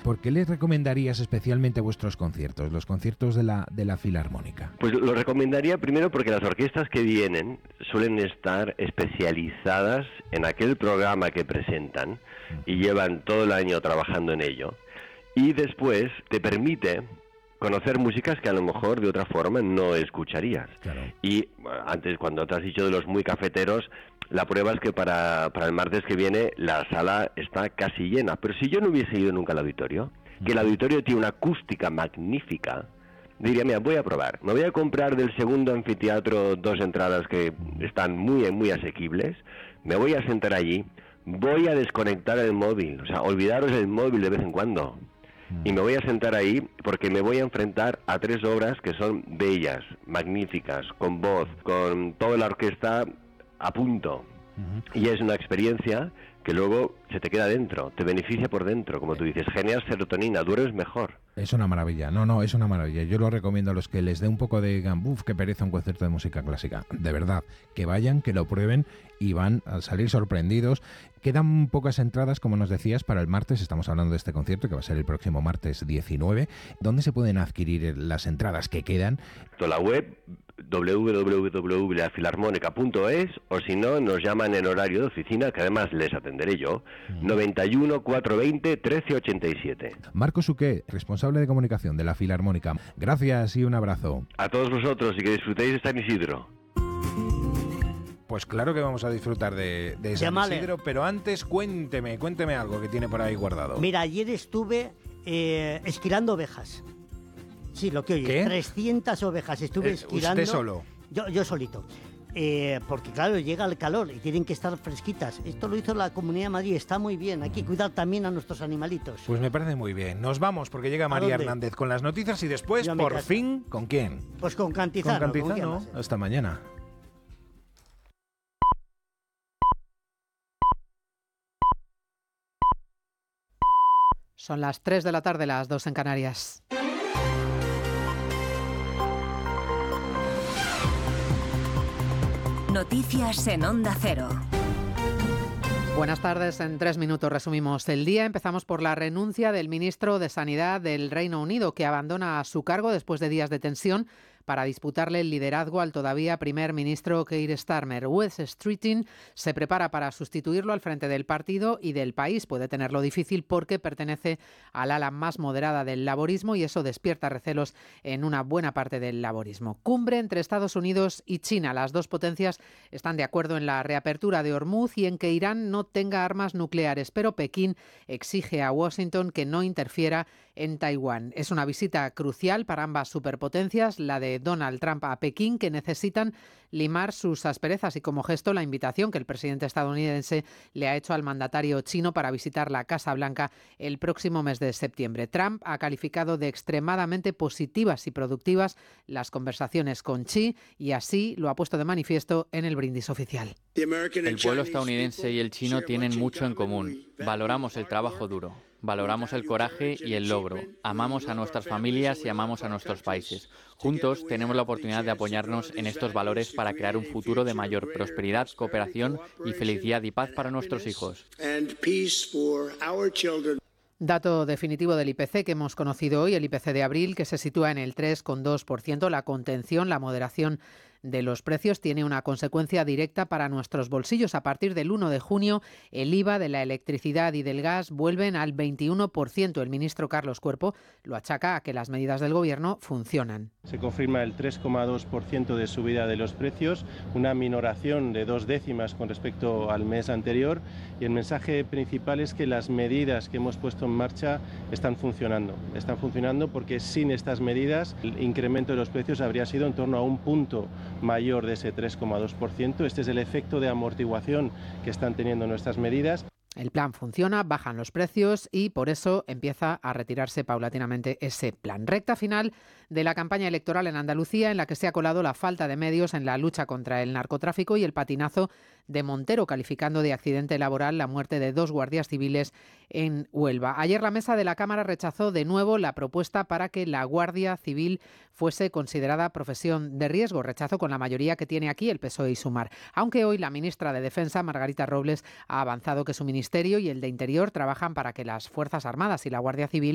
¿Por qué les recomendarías especialmente vuestros conciertos, los conciertos de la Filarmónica? Pues lo recomendaría primero porque las orquestas que vienen suelen estar especializadas en aquel programa que presentan y llevan todo el año trabajando en ello. Y después te permite conocer músicas que a lo mejor de otra forma no escucharías. Claro. Y antes, cuando te has dicho de los muy cafeteros, la prueba es que para el martes que viene la sala está casi llena. Pero si yo no hubiese ido nunca al auditorio, que el auditorio tiene una acústica magnífica, diría, mira, voy a probar. Me voy a comprar del segundo anfiteatro 2 entradas que están muy, muy asequibles. Me voy a sentar allí. Voy a desconectar el móvil. O sea, olvidaros el móvil de vez en cuando. Y me voy a sentar ahí porque me voy a enfrentar a 3 obras que son bellas, magníficas, con voz, con toda la orquesta a punto. Y es una experiencia que luego se te queda dentro, te beneficia por dentro, como tú dices, generas serotonina, duermes mejor. Es una maravilla, no, es una maravilla. Yo lo recomiendo a los que les dé un poco de gambuf, que pereza un concierto de música clásica. De verdad, que vayan, que lo prueben y van a salir sorprendidos. Quedan pocas entradas, como nos decías, para el martes. Estamos hablando de este concierto, que va a ser el próximo martes 19. ¿Dónde se pueden adquirir las entradas que quedan? La web www.lafilarmonica.es, o si no, nos llaman en horario de oficina, que además les atenderé yo, 91 420 1387. Marco Suqué, responsable de comunicación de la Filarmónica. Gracias y un abrazo. A todos vosotros y que disfrutéis de San Isidro. Pues claro que vamos a disfrutar de San Isidro, pero antes cuénteme algo que tiene por ahí guardado. Mira, ayer estuve esquilando ovejas. Sí, lo que oyes. ¿Qué? 300 ovejas estuve esquilando. ¿Usted solo? Yo solito. Porque claro, llega el calor y tienen que estar fresquitas. Esto lo hizo la Comunidad de Madrid, está muy bien. Hay que cuidar también a nuestros animalitos. Pues me parece muy bien. Nos vamos porque llega María Hernández con las noticias y después, por fin, ¿con quién? Pues con Cantizano. Con Cantizano. Hasta mañana. Son las 3 de la tarde, las 2 en Canarias. Noticias en Onda Cero. Buenas tardes, en 3 minutos resumimos el día. Empezamos por la renuncia del ministro de Sanidad del Reino Unido, que abandona su cargo después de días de tensión para disputarle el liderazgo al todavía primer ministro Keir Starmer. Wes Streeting se prepara para sustituirlo al frente del partido y del país. Puede tenerlo difícil porque pertenece al ala más moderada del laborismo y eso despierta recelos en una buena parte del laborismo. Cumbre entre Estados Unidos y China. Las dos potencias están de acuerdo en la reapertura de Hormuz y en que Irán no tenga armas nucleares, pero Pekín exige a Washington que no interfiera en Taiwán. Es una visita crucial para ambas superpotencias, la de Donald Trump a Pekín, que necesitan limar sus asperezas y como gesto la invitación que el presidente estadounidense le ha hecho al mandatario chino para visitar la Casa Blanca el próximo mes de septiembre. Trump ha calificado de extremadamente positivas y productivas las conversaciones con Xi y así lo ha puesto de manifiesto en el brindis oficial. El pueblo estadounidense y el chino tienen mucho en común. Valoramos el trabajo duro, valoramos el coraje y el logro, amamos a nuestras familias y amamos a nuestros países. Juntos tenemos la oportunidad de apoyarnos en estos valores para crear un futuro de mayor prosperidad, cooperación y felicidad y paz para nuestros hijos. Dato definitivo del IPC que hemos conocido hoy, el IPC de abril, que se sitúa en el 3,2%. La contención, la moderación de los precios tiene una consecuencia directa para nuestros bolsillos. A partir del 1 de junio, el IVA de la electricidad y del gas vuelven al 21%. El ministro Carlos Cuerpo lo achaca a que las medidas del Gobierno funcionan. Se confirma el 3,2% de subida de los precios, una minoración de 2 décimas con respecto al mes anterior, y el mensaje principal es que las medidas que hemos puesto en marcha están funcionando. Están funcionando porque sin estas medidas el incremento de los precios habría sido en torno a un punto mayor de ese 3,2%. Este es el efecto de amortiguación que están teniendo nuestras medidas. El plan funciona, bajan los precios y por eso empieza a retirarse paulatinamente ese plan. Recta final de la campaña electoral en Andalucía, en la que se ha colado la falta de medios en la lucha contra el narcotráfico y el patinazo de Montero, calificando de accidente laboral la muerte de 2 guardias civiles en Huelva. Ayer la mesa de la Cámara rechazó de nuevo la propuesta para que la Guardia Civil fuese considerada profesión de riesgo. Rechazo con la mayoría que tiene aquí el PSOE y Sumar. Aunque hoy la ministra de Defensa, Margarita Robles, ha avanzado que su ministerio y el de Interior trabajan para que las Fuerzas Armadas y la Guardia Civil